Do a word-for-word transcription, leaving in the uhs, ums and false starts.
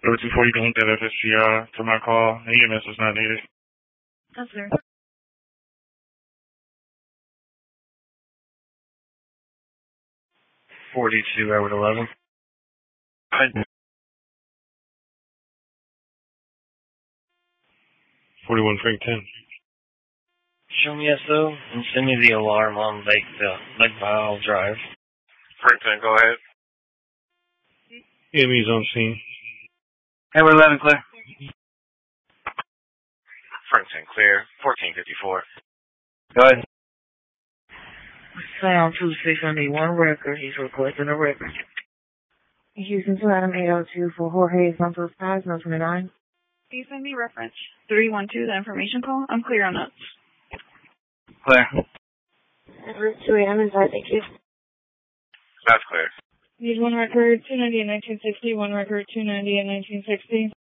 Over two four, you can link that F S G R to my call. E M S is not needed. Yes, sir. forty-two, Edward eleven. forty-one, Frank ten. Show me S O and send me the alarm on Lake, uh, Lake Vile Drive. Frank ten, go ahead. E M E's on scene. Edward eleven, clear. Frank ten, clear. fourteen fifty-four. Go ahead. Sound two six one record. He's requesting a record. Houston to Adam eight oh two for Jorge Santos Paz, no twenty-nine. Can you send me reference three one two, the information call? I'm clear on that. Clear. Route two A M inside, thank you. That's clear. Use one record two ninety and nineteen sixty, one record two ninety and nineteen sixty.